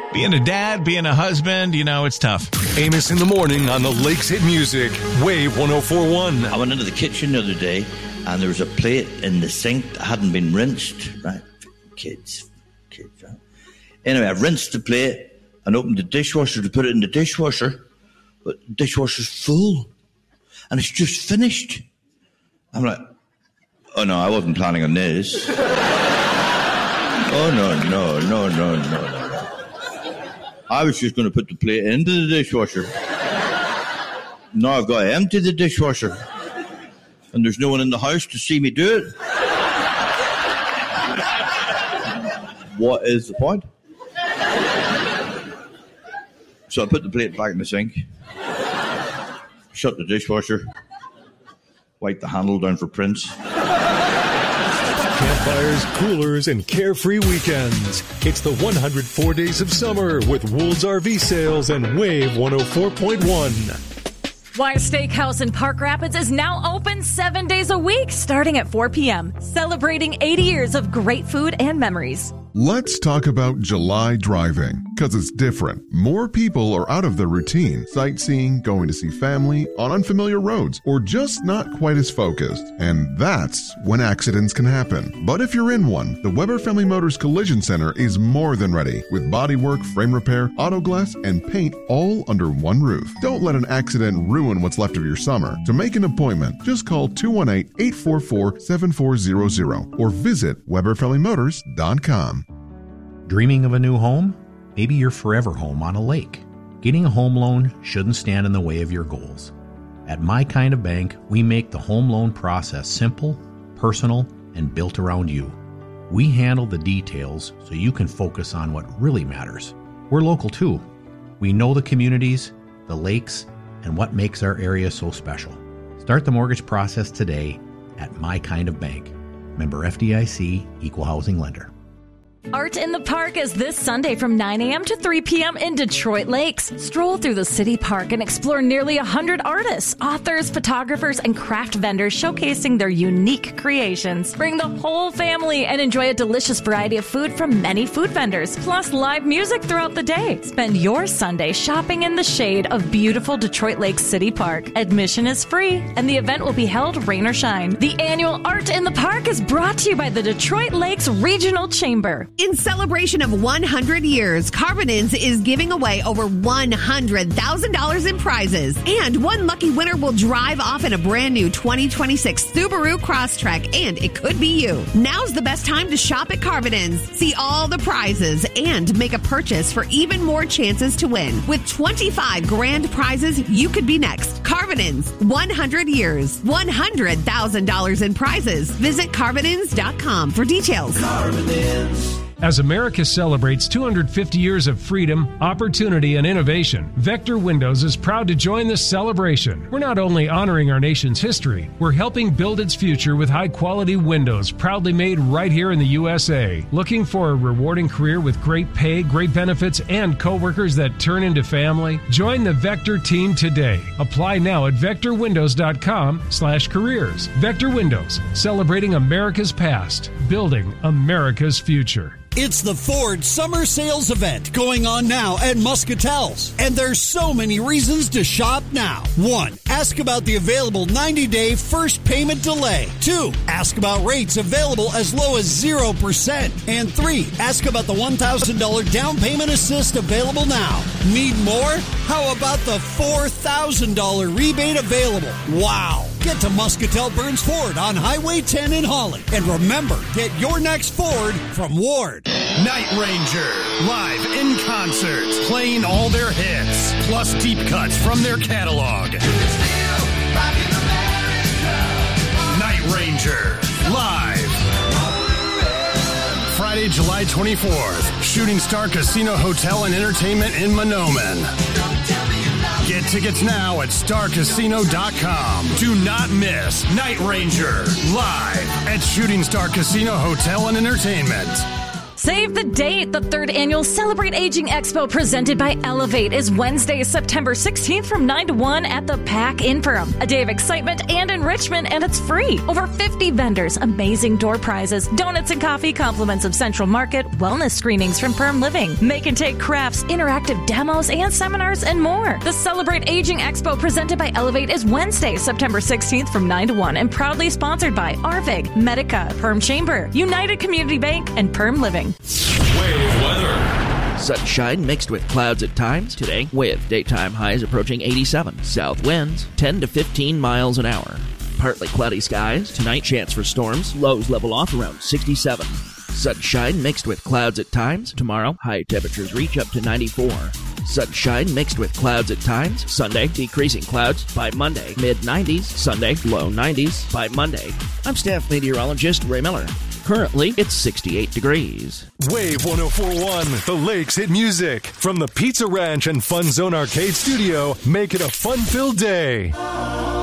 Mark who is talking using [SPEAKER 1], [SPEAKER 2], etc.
[SPEAKER 1] Being a dad, being a husband, it's tough.
[SPEAKER 2] Amos in the morning on the Lakes Hit Music, Wave 104.1.
[SPEAKER 3] I went into the kitchen the other day, and there was a plate in the sink that hadn't been rinsed. Right? Kids, right? Anyway, I rinsed the plate and opened the dishwasher to put it in the dishwasher, but the dishwasher's full, and it's just finished. I'm like, oh no, I wasn't planning on this. Oh no. I was just going to put the plate into the dishwasher. Now I've got to empty the dishwasher. And there's no one in the house to see me do it. What is the point? So I put the plate back in the sink, shut the dishwasher, wiped the handle down for prints.
[SPEAKER 2] Campfires, coolers, and carefree weekends. It's the 104 Days of Summer with Wool's RV Sales and Wave 104.1.
[SPEAKER 4] Wise Steakhouse in Park Rapids is now open 7 days a week, starting at 4 p.m., celebrating 80 years of great food and memories.
[SPEAKER 5] Let's talk about July driving, because it's different. More people are out of their routine, sightseeing, going to see family, on unfamiliar roads, or just not quite as focused. And that's when accidents can happen. But if you're in one, the Weber Family Motors Collision Center is more than ready, with bodywork, frame repair, auto glass, and paint all under one roof. Don't let an accident ruin what's left of your summer. To make an appointment, just call 218-844-7400 or visit WeberFamilyMotors.com.
[SPEAKER 6] Dreaming of a new home? Maybe your forever home on a lake. Getting a home loan shouldn't stand in the way of your goals. At My Kind of Bank, we make the home loan process simple, personal, and built around you. We handle the details so you can focus on what really matters. We're local too. We know the communities, the lakes, and what makes our area so special. Start the mortgage process today at My Kind of Bank. Member FDIC, Equal Housing Lender.
[SPEAKER 4] Art in the Park is this Sunday from 9 a.m. to 3 p.m. in Detroit Lakes. Stroll through the city park and explore nearly 100 artists, authors, photographers, and craft vendors showcasing their unique creations. Bring the whole family and enjoy a delicious variety of food from many food vendors, plus live music throughout the day. Spend your Sunday shopping in the shade of beautiful Detroit Lakes City Park. Admission is free, and the event will be held rain or shine. The annual Art in the Park is brought to you by the Detroit Lakes Regional Chamber.
[SPEAKER 7] In celebration of 100 years, Carbonins is giving away over $100,000 in prizes. And one lucky winner will drive off in a brand new 2026 Subaru Crosstrek, and it could be you. Now's the best time to shop at Carbonins. See all the prizes and make a purchase for even more chances to win. With 25 grand prizes, you could be next. Carbonins, 100 years, $100,000 in prizes. Visit Carbonins.com for details.
[SPEAKER 3] Carbonins.
[SPEAKER 8] As America celebrates 250 years of freedom, opportunity, and innovation, Vector Windows is proud to join this celebration. We're not only honoring our nation's history, we're helping build its future with high-quality windows proudly made right here in the USA. Looking for a rewarding career with great pay, great benefits, and coworkers that turn into family? Join the Vector team today. Apply now at vectorwindows.com/careers. Vector Windows, celebrating America's past, building America's future.
[SPEAKER 9] It's the Ford Summer Sales Event going on now at Muscatel's. And there's so many reasons to shop now. 1. Ask about the available 90-day first payment delay. 2. Ask about rates available as low as 0%. And 3. Ask about the $1,000 down payment assist available now. Need more? How about the $4,000 rebate available? Wow! Get to Muscatel Burns Ford on Highway 10 in Holland. And remember, get your next Ford from Ward.
[SPEAKER 10] Night Ranger, live in concert, playing all their hits, plus deep cuts from their catalog. Night Ranger, live. Friday, July 24th, Shooting Star Casino Hotel and Entertainment in Mahnomen. Get tickets now at StarCasino.com. Do not miss Night Ranger live at Shooting Star Casino Hotel and Entertainment.
[SPEAKER 4] Save the date. The 3rd annual Celebrate Aging Expo presented by Elevate is Wednesday, September 16th from 9 to 1 at the PAC in Perham. A day of excitement and enrichment, and it's free. Over 50 vendors, amazing door prizes, donuts and coffee, compliments of Central Market, wellness screenings from Perm Living, make and take crafts, interactive demos and seminars, and more. The Celebrate Aging Expo presented by Elevate is Wednesday, September 16th from 9 to 1 and proudly sponsored by Arvig, Medica, Perm Chamber, United Community Bank, and Perm Living.
[SPEAKER 11] Wave weather. Sunshine mixed with clouds at times today, with daytime highs approaching 87. South winds 10 to 15 miles an hour. Partly cloudy skies. Tonight, chance for storms. Lows level off around 67. Sunshine mixed with clouds at times. Tomorrow, high temperatures reach up to 94. Sunshine mixed with clouds at times. Sunday, decreasing clouds by Monday. Mid-90s. Sunday, low 90s by Monday. I'm staff meteorologist Ray Miller. Currently, it's 68 degrees.
[SPEAKER 2] Wave 104.1, the Lakes hit music. From the Pizza Ranch and Fun Zone Arcade Studio, make it a fun-filled day.